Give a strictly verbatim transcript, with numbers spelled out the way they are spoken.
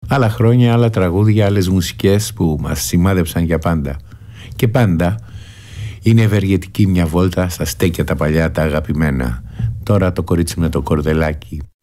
Άλλα χρόνια, άλλα τραγούδια, άλλες μουσικές που μας σημάδεψαν για πάντα. Και πάντα είναι ευεργετική μια βόλτα στα στέκια τα παλιά, τα αγαπημένα. Τώρα το κορίτσι με το κορδελάκι.